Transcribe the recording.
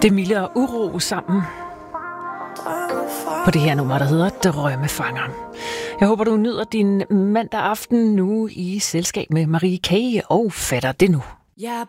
Det milde og uro sammen på det her nummer, der hedder Drømmefanger. Jeg håber, du nyder din mandag aften nu i selskab med Marie K. og Fatter det nu. Jeg